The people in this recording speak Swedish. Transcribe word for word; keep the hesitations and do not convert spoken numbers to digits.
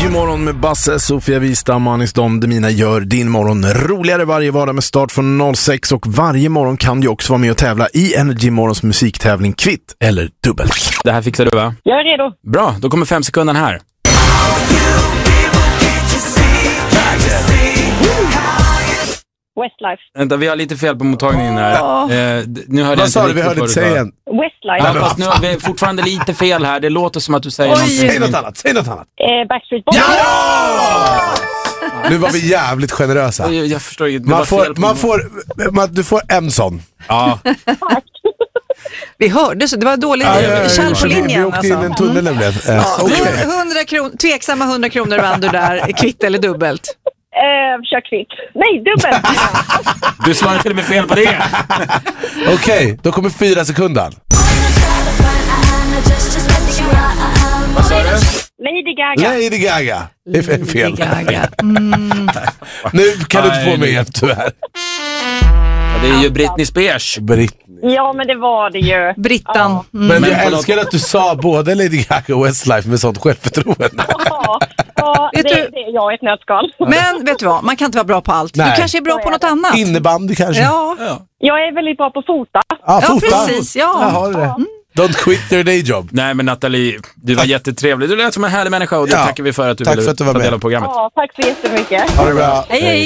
Energy-morgon med Basse, Sofia Wistam, Anis Don Demina gör din morgon roligare varje vardag med start från noll sex, och varje morgon kan du också vara med och tävla i Energy-morgons musiktävling Kvitt eller Dubbelt. Det här fixar du, va? Jag är redo. Bra, då kommer fem sekunder här. Westlife. Vänta, vi har lite fel på mottagningen här. Oh. Eh, d- nu hörde Vad sa du? Vi hörde inte säga igen. Westlife. Ja, fast nu har vi fortfarande lite fel här. Det låter som att du säger någonting. Säg något annat, säg något annat. Eh, Backstreet Boys. Ja! Nu var vi jävligt generösa. Jag, jag förstår ju. Man får, man får, man, du får en sån. Ja. Vi hörde så, det var dåligt Ja, ja, ja, kärl på vi, linjen. vi åkte in i en tunnel nämligen. Ja, Okay. hundra kronor, tveksamma hundra kronor vann du där, kvitt eller dubbelt? Eh, kör kvitt. Nej, dubbelt. Du svarar till och med fel på det. Okej, okay, då kommer fyra sekunder. Vad sa du? Lady Gaga. Lady Gaga. Det är fel. Lady Gaga. Mm. Nu kan du inte Nej, få mig hjälp tyvärr. Ja, det är ju Britney Spears. Britney. Ja, men det var det ju. Brittan. Mm. Men, Men jag på älskar att du sa både Lady Gaga och Westlife med sånt självförtroende. Ja, ja det, Vet du- det är jag ett nötskal. Men vet du vad, man kan inte vara bra på allt. Nej. Du kanske är bra på något annat. Innebandy kanske. Ja, Jag är väldigt bra på fota. Ah, ja fota. precis. Ja. Där har du det. Don't quit their day job. Nej, men Nathalie, du var jättetrevlig. Du lät som en härlig människa, och det Ja. tackar vi för att du Tack ville för att du var ta del med. av programmet. Ja, tack så jättemycket. Ha det bra. Hej, hej.